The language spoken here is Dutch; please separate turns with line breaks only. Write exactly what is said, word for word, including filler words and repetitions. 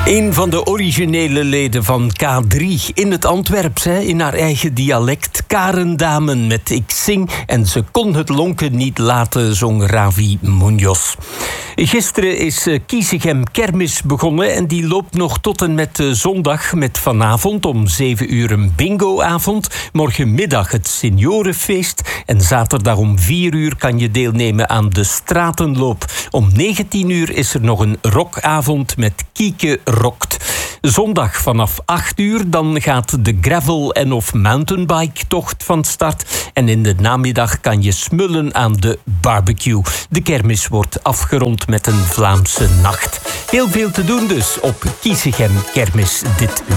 Een van de originele leden van K drie in het Antwerps, hè, in haar eigen dialect. Karen Damen met Ik zing en ze kon het lonken niet laten, zong Ravi Munoz. Gisteren is Kiezegem Kermis begonnen en die loopt nog tot en met zondag met vanavond om zeven uur een bingoavond. Morgenmiddag het seniorenfeest en zaterdag om vier uur kan je deelnemen aan de stratenloop. Om negentien uur is er nog een rockavond met Kieke Rokt. Zondag vanaf acht uur dan gaat de gravel- en of mountainbike-tocht van start. En in de namiddag kan je smullen aan de barbecue. De kermis wordt afgerond met een Vlaamse nacht. Heel veel te doen dus op Kiezegem Kermis dit